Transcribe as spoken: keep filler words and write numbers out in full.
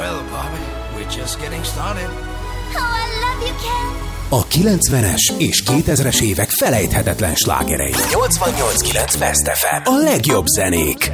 Well, Bobby, we're just getting started. Oh, I love you, Ken. A kilencvenes és kétezres évek felejthetetlen slágerei. nyolcvannyolc kilenc Best ef em. A legjobb zenék.